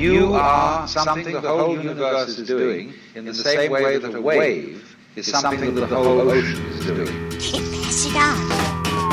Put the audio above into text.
You are something the whole universe is doing in the same way that a wave is something that the whole ocean is doing. Pass it on.